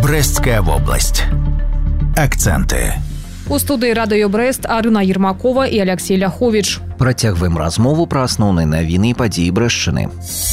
Брэсцкая вобласць. Акценты. У студыі радыё Брэст Арына Ермакова і Алексей Ляховіч. Працягваем размову пра асноўныя навіны і падзеі Брэшчыны.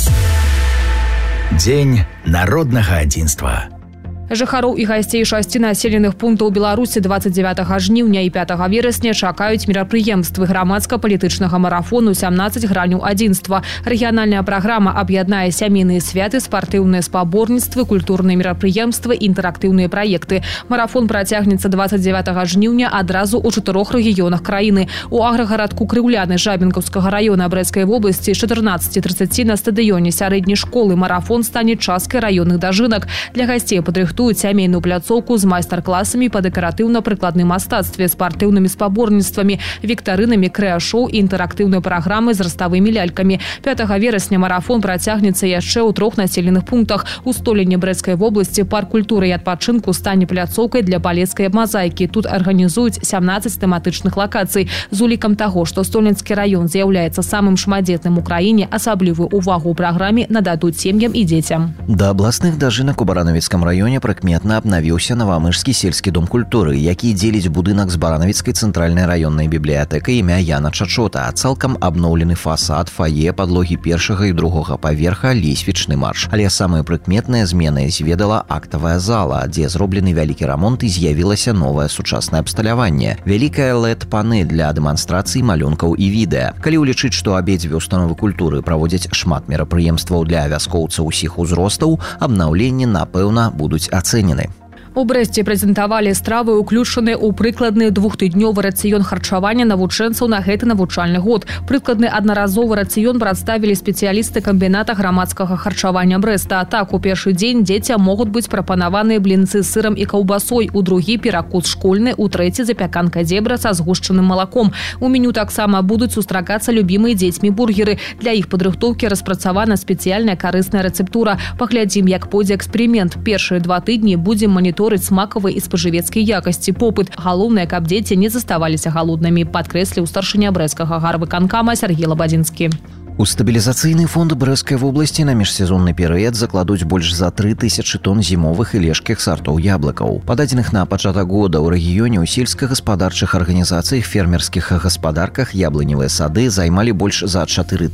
Дзень народнага адзінства. Жыхароў і гасцей 6 населеных пунктаў Беларусі 29 жніўня і 5 верасня чакаюць мерапрыемствы грамадска-палітычнага марафону 17 граняў адзінства. Рэгіянальная праграма аб'яднае сямейныя святы, спартыўныя спаборніцтвы, культурныя мерапрыемствы і інтэрактыўныя праекты. Марафон працягнецца 29 жніўня адразу ў 4 рэгіёнах краіны. У аграгарадку Крыўляны Жабінкаўскага раёна Брэсцкай вобласці 14:30 на стадыёне сярэдняй школы марафон стане часткай раённых дажынак. Для гасцей падрыхтуюць сямейную пляцоўку з майстар-класамі па дэкаратыўна-прыкладным мастацтве, спартыўнымі спаборніцтвамі, віктарынамі, крэа-шоу і інтэрактыўнай праграмы з раставымі лялькамі. 5 верасня марафон працягнецца яшчэ ў 3 населеных пунктах. У Століне Брэсцкай вобласці парк культуры і адпачынку стане пляцоўкай для балецкай мазаікі. Тут арганізуюць 17 тэматычных лакацый. З улікам таго, што Столінскі раён з'яўляецца самым шматдзетным у краіне, асаблівую увагу ў праграме нададуць сем'ям і дзецям. Да абласных дажынак у Баранавіцкам раёне прыкметна абнавіўся Навамыжскі сельскі дом культуры, які дзеліць будынак з Баранавіцкай цэнтральнай раённай бібліятэкай імя Яна Чачота. Цалкам абноўлены фасад, фае, падлогі першага і другога паверха, лесвічны марш. Але самая прыкметная змена зведала актавая зала, дзе зроблены вялікі рамонт і з'явілася новае сучаснае абсталяванне. Вялікая LED-панель для дэманстрацыі малюнкаў і відэа. Калі ўлічыць, што абедзве установы культуры праводзяць шмат мерапрыемстваў для вяскоўцаў усіх узростаў, абнаўленні, напэўна, будуць ацэнены. У Брэсце прэзентавалі стравы, уключаныя ў прыкладны 2-тыднёвы рацыён харчавання навучэнцаў на гэты навучальны год. Прыкладны аднаразовы рацыён прадставілі спецыялісты камбіната грамадскага харчавання Брэста. Так, у першы дзень дзецям могуць быць прапанаваныя блінцы з сырам і каўбасой, у другі перакус школьны, у трэці запяканка зебра са згушчаным малаком. У меню таксама будуць сустракацца любімыя дзецьмі бургеры. Для іх падрыхтоўкі распрацавана спецыяльная карысная рэцэптура. Паглядзім, як пойдзе эксперымент. Першыя 2 тыдні будзем маніторыць смакавай і спажывецкай якасці, попыт. Галоўнае, каб дзеці не заставаліся галоднымі, падкрэсліў старшыня Брэсцкага гарвыканкама Сергей Лабадзінскі. У стабілізацыйны фонд Брэсцкай вобласці на міжсезонны перыяд закладуць больш за 3000 тонн зімовых і лежкіх сартоў яблыкаў. Па дадзеных на пачатак года ў рэгіёне ў сельскагаспадарчых арганізацыях, фермерскіх гаспадарках яблыневыя сады займалі больш за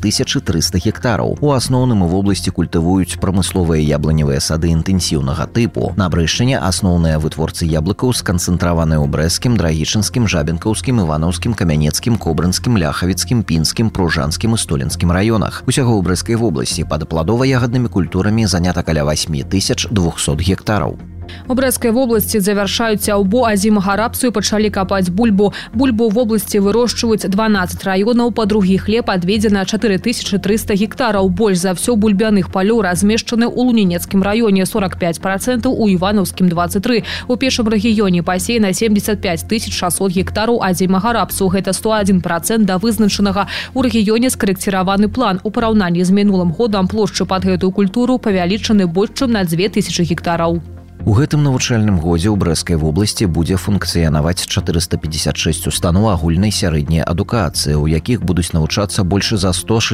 4300 гектараў. У асноўным у вобласці культывуюць прамысловыя яблыневыя сады інтэнсіўнага тыпу. На Брэшчыне асноўныя вытворцы яблыкаў сканцэнтраваныя ў Брэсцкім, Драгічынскім, Жабінкаўскім, Іванаўскім, Камянецкім, Кобрынскім, Ляхавіцкім, Пінскім, Пружанскім і Столінскім раёнах. Усяго ў Брэсцкай вобласці пад пладова-ягаднымі культурамі занята каля 8200 гектараў. У Брэсцкай вобласці завяршаюць сяўбу азімага рапсу і пачалі капаць бульбу. Бульбу ў вобласці вырошчваюць 12 раёнаў, па другі хлеб адведзена 4300 гектараў. Больш за ўсё бульбяных палёў размешчаны ў Лунінецкім раёне 45%, у Іванаўскім 23%. У першым рэгіёне пасеяна 75 600 гектараў азімага рапсу. Гэта 101% да вызначанага. У рэгіёне скарэкціраваны план. У параўнанні з мінулым годам плошчы пад гэтую культуру павялічаны больш чым на 2000 гектараў. У гэтым навучальным годзе ў Брэсцкай вобласці будзе функцыянаваць 456 устаноў агульнай сярэдняй адукацыі, у якіх будуць навучацца больш за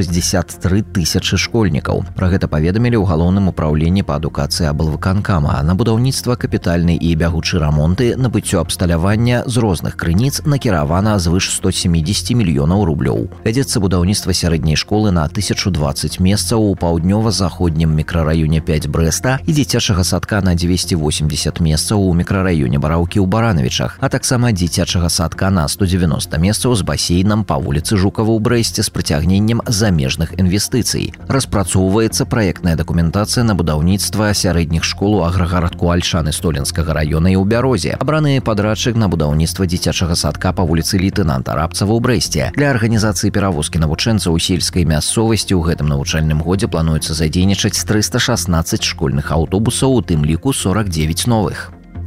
163 000 школьнікаў. Пра гэта паведамілі ў галоўным упраўленні па адукацыі аблвыканкама. На будаўніцтва, капітальны і бягучы рамонты, набыццё абсталявання з розных крыніц накіравана звыш 170 мільёнаў рублёў. Вядзецца будаўніцтва сярэдняй школы на 1020 месцаў у паўднёва-заходнім мікрараёне 5 Брэста і дзіцячага садка на 280 месцаў у мікрараёне Бараўкі ў Баранавічах, а таксама дзіцячага садка на 190 месцаў з басейнам па вуліцы Жукава ў Брэсце з прыцягненнем замежных інвестыцый. Распрацоўваецца праектная дакументацыя на будаўніцтва сярэдніх школ у аграгарадку Альшаны Столінскага раёна і ў Бярозе. Абраны падрадчык на будаўніцтва дзіцячага садка па вуліцы Лейтэнанта Рапцава ў Брэсце. Для арганізацыі перавозкі навучэнцаў у сельскай мясцовасці ў гэтым навучальным годзе плануецца задзейнічаць 316 школьных аўтобусаў, у тым ліку 49 новых.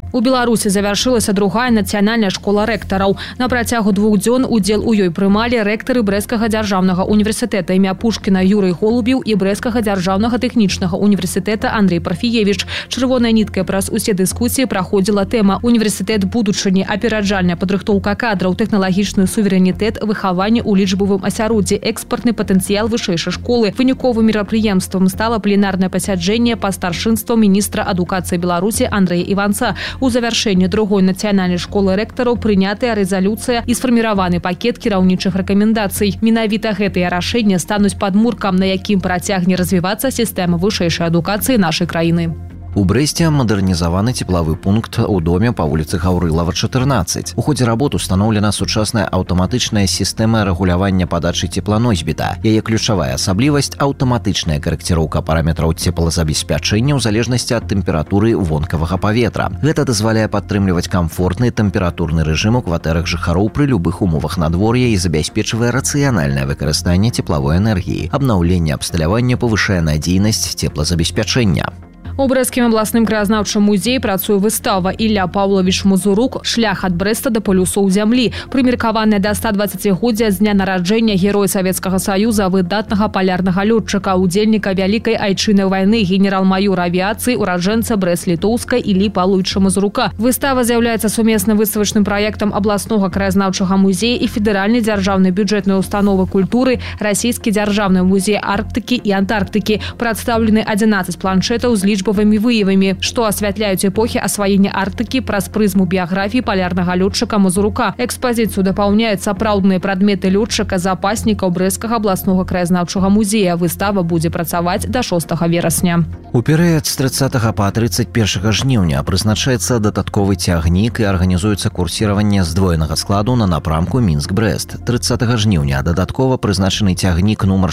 У Беларусі завяршылася другая нацыянальная школа рэктараў. На працягу 2 дзён удзел у ёй прымалі рэктары Брэсцкага дзяржаўнага універсітэта імя Пушкіна Юрый Голубеў і Брэсцкага дзяржаўнага тэхнічнага універсітэта Андрей Парфіевіч. Чырвонай ніткай праз усе дыскусіі праходзіла тэма «Універсітэт будучыні, апераджальная падрыхтоўка кадраў, тэхналагічны суверэнітэт, выхаванне ў лічбавым асяроддзі, экспартны патэнцыял вышэйшай школы». Выніковым мерапрыемствам стала пленарнае пасяджэнне па старшынству міністра адукацыі Беларусі Андрэя Іванца. У завяршэнні другой нацыянальнай школы рэктараў прынятая рэзалюцыя і сфарміраваны пакет кіраўнічых рэкамендацый. Менавіта гэтыя рашэнні стануць падмуркам, на якім працягне развівацца сістэма вышэйшай адукацыі нашай краіны. У Брэсце мадэрнізаваны теплавы пункт у доме па вуліцы Гаўрылава, 14. У ходзе работ установлена сучасная аўтаматычная сістэма рэгулявання падачы цепланосьбіта. Яе ключавая асаблівасць – аўтаматычная карэкціроўка параметраў цеплазабеспячэння ў залежнасці ад тэмпературы вонкавага паветра. Гэта дазваляе падтрымліваць камфортны тэмпературны рэжым у кватэрах жыхароў пры любых умовах надвор'я і забяспечвае рацыянальнае выкарыстанне цеплавой энергіі. Абнаўленне абсталявання павышае надзейнасць цеплазабеспячэння. У Брэсцкім абласным краязнаўчым музеі працуе выстава «Ілля Паўлавіч Мазурук. Шлях ад Брэста да палюсоў зямлі», прымеркаваная да 120-годдзя з дня нараджэння героя Савецкага Саюза, выдатнага палярнага лётчыка, удзельніка Вялікай айчыннай вайны, генерал-маёра авіяцыі, ураджэнца Брэст-Літоўскай Іллі Паўлавіча Мазурука. Выстава з'яўляецца сумесным выставачным праектам абласнога краязнаўчага музея і федэральнай дзяржаўнай бюджэтнай установы культуры, расійскі дзяржаўны музей Арктыкі і Антарктыкі. Прадстаўлены 11 планшетаў з лічбамі выявамі, што асвятляюць эпохі асваення Арктыкі праз прызму біяграфіі палярнага лётчыка Мазурука. Экспазіцыю дапаўняюць сапраўдныя прадметы лётчыка, запаснікаў Брэсцкага абласнога краязнаўчага музея. Выстава будзе працаваць да 6 верасня. У перыяд з 30 па 31 жніўня прызначаецца дадатковы цягнік і арганізуецца курсіраванне здвоенага складу на напрамку Мінск-Брэст. 30 жніўня дадатково прызначаны цягнік нумар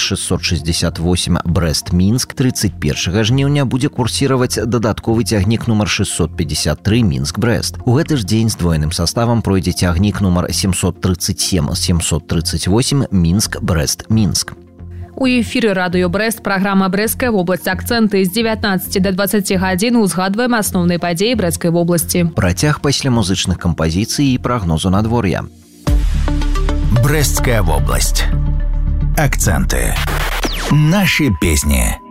668 Брэст-Мінск. 31 жніўня будзе курсіраваць дадатковы цягнік нумар 653 Мінск-Брэст. У гэты ж дзень здвоеным саставам пройдзе цягнік нумар 737-738 Мінск-Брэст-Мінск. У эфіры радыё Брэст праграма «Брэсцкая вобласць. Акцэнты» з 19 да 20 гадзін узгадваем асноўныя падзеі Брэсцкай вобласці. Працяг пасля музычных кампазіцый і прагнозу надвор'я. Брэсцкая вобласць. Акценты. Наши песни.